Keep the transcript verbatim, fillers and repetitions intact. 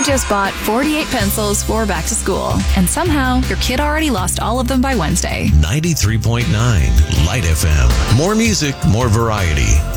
just bought forty-eight pencils for back to school, and somehow your kid already lost all of them by Wednesday. ninety-three point nine Light F M. More music, more variety.